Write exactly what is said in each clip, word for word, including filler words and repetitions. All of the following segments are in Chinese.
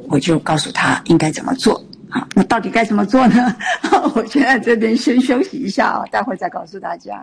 我就告诉他应该怎么做。好，那到底该怎么做呢？我现在这边先休息一下啊，待会再告诉大家。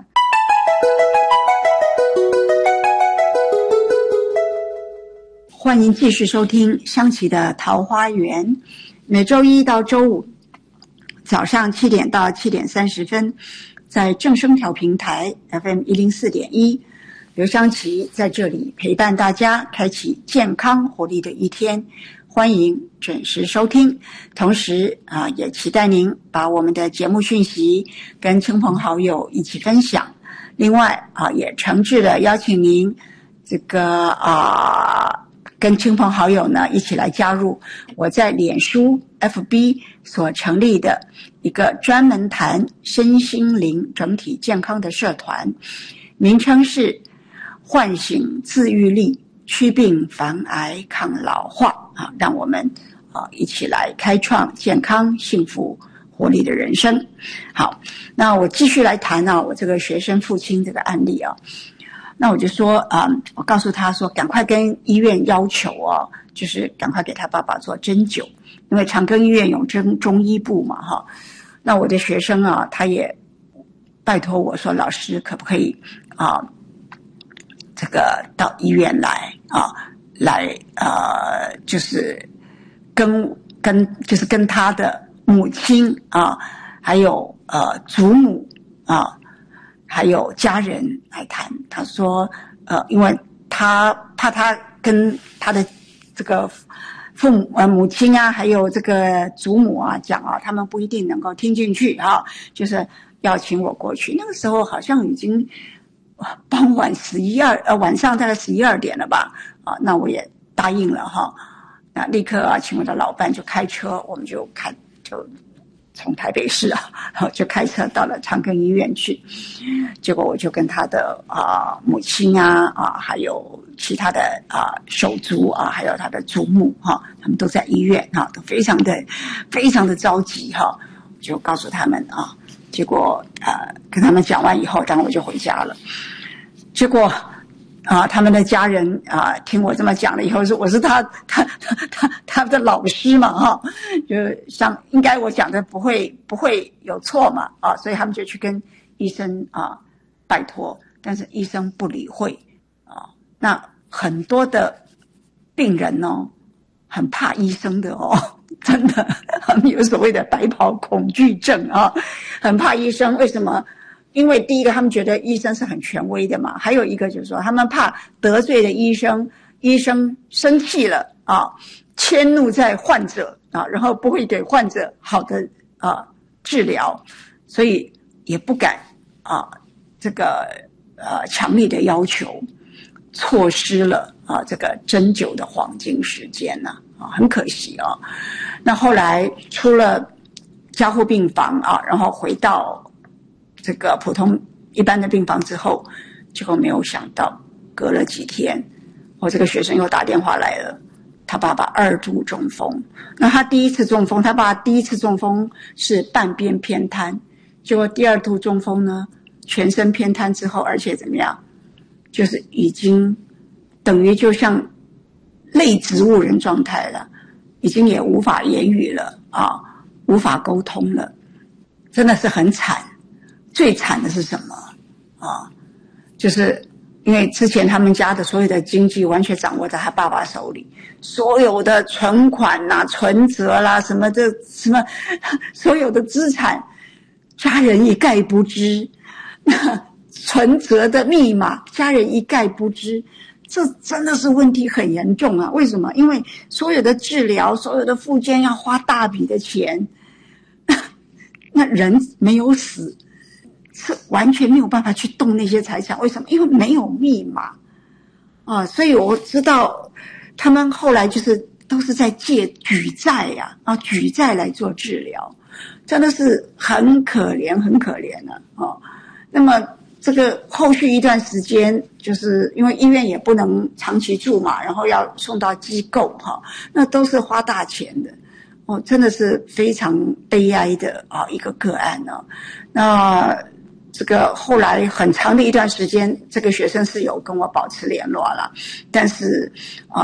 欢迎继续收听香琪的桃花源，每周一到周五早上七点到七点三十分，在正声调频台 F M 一零四点一，刘香琪在这里陪伴大家，开启健康活力的一天。欢迎准时收听，同时啊，也期待您把我们的节目讯息跟亲朋好友一起分享。另外啊，也诚挚的邀请您这个啊，跟亲朋好友呢一起来加入我在脸书 F B 所成立的一个专门谈身心灵整体健康的社团，名称是唤醒自愈力，祛病防癌抗老化啊，让我们啊一起来开创健康幸福活力的人生。好，那我继续来谈啊，我这个学生父亲这个案例啊。那我就说啊、嗯，我告诉他说，赶快跟医院要求哦，就是赶快给他爸爸做针灸，因为长庚医院有中中医部嘛哈。那我的学生啊，他也拜托我说，老师可不可以啊？这个到医院来啊，来呃，就是跟跟就是跟他的母亲啊，还有呃祖母啊，还有家人来谈。他说呃，因为他怕他跟他的这个父母呃母亲啊，还有这个祖母啊讲啊，他们不一定能够听进去啊，就是要请我过去。那个时候好像已经傍晚十一二呃晚上大概十一二点了吧啊，那我也答应了哈，那立刻啊请我的老伴就开车，我们就开就从台北市啊，然后就开车到了长庚医院去，结果我就跟他的啊、呃、母亲啊啊还有其他的啊、呃、手足啊，还有他的祖母哈、啊，他们都在医院哈、啊，都非常的非常的着急哈、啊，就告诉他们啊。结果呃跟他们讲完以后，当然我就回家了。结果啊，他们的家人啊，听我这么讲了以后，是我是他他他他他的老师嘛哈，就像应该我讲的不会不会有错嘛啊，所以他们就去跟医生啊拜托，但是医生不理会啊。那很多的病人哦，很怕医生的哦。真的，他们有所谓的白袍恐惧症啊，很怕医生。为什么？因为第一个，他们觉得医生是很权威的嘛；还有一个就是说，他们怕得罪了医生，医生生气了啊，迁怒在患者啊，然后不会给患者好的啊治疗，所以也不敢啊这个呃强力的要求，错失了啊这个针灸的黄金时间呢啊，很可惜啊。那后来出了加护病房啊，然后回到这个普通一般的病房之后，结果没有想到隔了几天，我这个学生又打电话来了，他爸爸二度中风。那他第一次中风，他爸爸第一次中风是半边偏瘫，结果第二度中风呢，全身偏瘫之后，而且怎么样，就是已经等于就像类植物人状态了，已经也无法言语了啊，无法沟通了，真的是很惨。最惨的是什么啊？就是因为之前他们家的所有的经济完全掌握在他爸爸手里，所有的存款啦、存折啦、什么的什么，所有的资产，家人一概不知。存折的密码，家人一概不知。这真的是问题很严重啊！为什么？因为所有的治疗、所有的复健要花大笔的钱，那人没有死。是完全没有办法去动那些财产，为什么？因为没有密码啊，所以我知道他们后来就是都是在借举债呀、啊，啊举债来做治疗，真的是很可怜，很可怜的啊。那么这个后续一段时间，就是因为医院也不能长期住嘛，然后要送到机构哈、啊，那都是花大钱的。哦，真的是非常悲哀的啊一个个案呢、啊。那这个后来很长的一段时间，这个学生是有跟我保持联络了，但是啊。